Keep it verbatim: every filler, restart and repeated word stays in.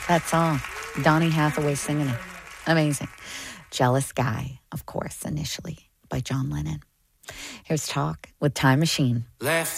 That song. Donny Hathaway singing it. Amazing. Jealous Guy, of course, initially by John Lennon. Here's Talk with Time Machine. Left